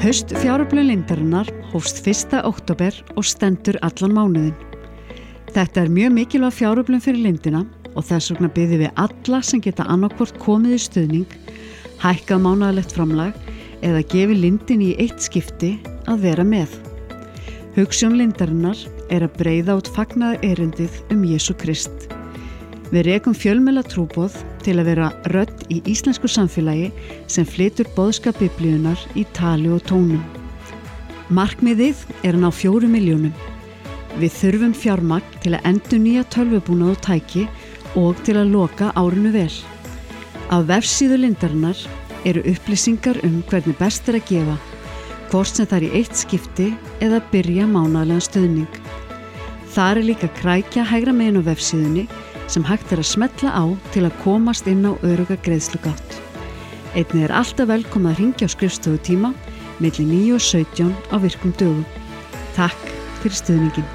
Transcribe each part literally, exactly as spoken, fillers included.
Haust fjáröflun Lindarinnar hófst fyrsta október og stendur allan mánuðinn. Þetta er mjög mikilvæg fjáröflun fyrir Lindina og þess vegna biðjum við alla sem geta annarkvort komið í stuðning, hækkað mánaðarlegt framlag eða gefið Lindinni í eitt skipti að vera með. Hugsjón Lindarinnar er að breiða út fagnaðar erindið um Jesú Krist. Við rekum fjölmiðla trúboð til að vera rödd í íslensku samfélagi sem flytur boðskap Biblíunnar í tali og tónum. Markmiðið er að ná fjórum milljónum. Við þurfum fjármagn til að endurnýja tölvubúnað og tæki og til að loka árinu vel. Á vefsíðu Lindarinnar eru upplýsingar um hvernig best er að gefa, hvort sem það er í eitt skipti eða byrja mánaðarlegan stuðning. Þar er líka krækja hægra megin á vefsíðunni sem hægt er að smetla á til að komast inn á örugga greiðslugátt. Einnig er alltaf velkomið að hringja á skrifstofutíma milli níu og sautján á virkum dögum. Takk fyrir stuðningin.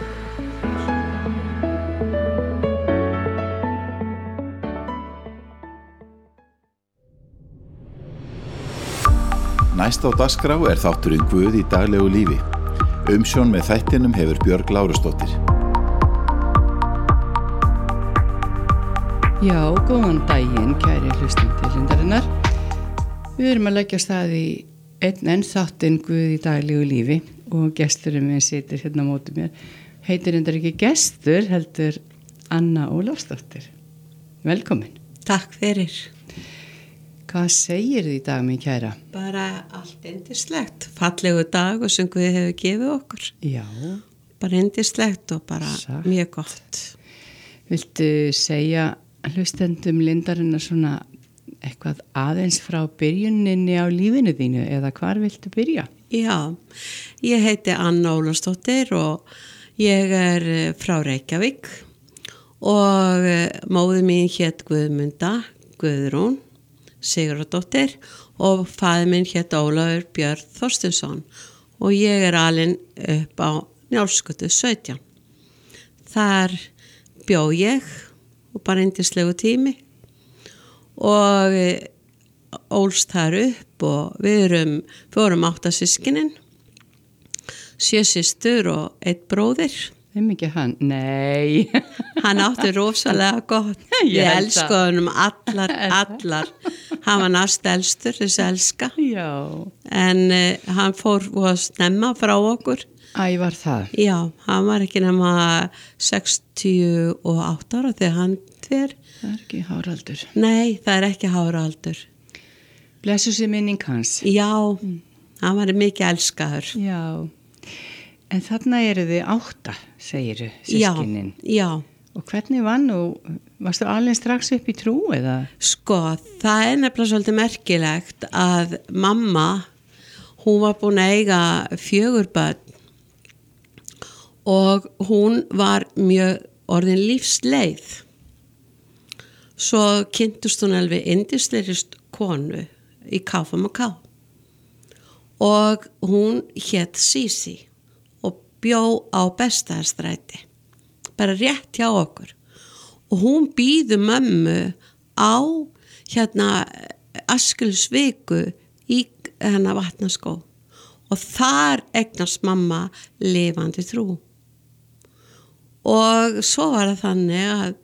Næst á dagskrá er þátturinn Guð í daglegu lífi. Umsjón með þættinum hefur Björg Lárusdóttir. Já, góðan daginn, kæri hlustandi Lindarinnar. Við erum að leggja stað í einn enn þáttinn Guð í daglegu lífi og gesturinn minn situr hérna á móti mér. Heitir reyndar ekki gestur, heldur Anna Ólafsdóttir. Velkomin. Takk fyrir. Hvað segir þið í dag, mín kæra? Bara allt yndislegt. Fallegu dag og sem Guð hefur gefið okkur. Já. Bara yndislegt og bara Satt. Mjög gott. Viltu segja hlustendum Lindarinnar svona eitthvað aðeins frá byrjuninni á lífinu þínu eða hvar viltu byrja? Já, ég heiti Anna Ólafsdóttir og ég er frá Reykjavík og móðir mín hét Guðmunda Guðrún Sigurðardóttir og faðir minn hét Ólafur Björn Þorsteinsson og ég er alin upp á Njálsgötu sautján. Þar bjó ég og bara yndislegu tími og ólst þar upp og við erum fjórum átta systkinin, sjö systur og einn bróðir. Þeim ekki hann? Nei. Hann átti rosalega gott. Ég, ég elsku hann um allar, allar. Hann var næst elstur, þessi elska. Já. En uh, hann fór að snemma frá okkur. Æ, var það? Já, hann var ekki nema sextíu og átta ára þegar hann tver. Það er ekki háraldur. Nei, það er ekki háraldur. Blessu sér minning hans. Já, mm. Hann var mikið elskaður. Já, en þarna eru þið átta, segiru, systkinin. Já, já. Og hvernig var nú, varstu alveg strax upp í trú eða? Sko, það er nefnilega svolítið merkilegt að mamma, hún var búin að eiga fjögur börn og hún var mjög orðin lífsleið. Svo kynntust hún alveg yndislegri konu í K F M K og hún hét Sísi og bjó á Bestaðarstræti, bara rétt hjá okkur. Og hún býður mömmu á hérna Askilsviku í hennar Vatnaskó og þar eignast mamma lifandi trú. Og svo var það þannig að